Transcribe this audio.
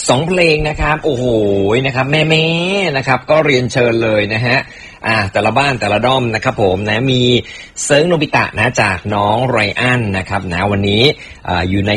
2เพลงนะครับโอ้โหนะครับแม่ๆนะครับก็เรียนเชิญเลยนะฮะแต่ละบ้านแต่ละด้อมนะครับผมนะมีเซิร์งโนบิตะนะจากน้องไรอันนะครับนะวันนี้อยู่ใน